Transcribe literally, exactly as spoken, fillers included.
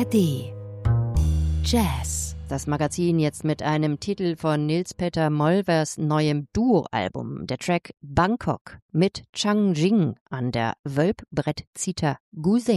D. Jazz. Das Magazin jetzt mit einem Titel von Nils-Peter Molvers neuem Duo-Album. Der Track Bangkok mit Chang Jing an der Wölbbrettzither Guzheng.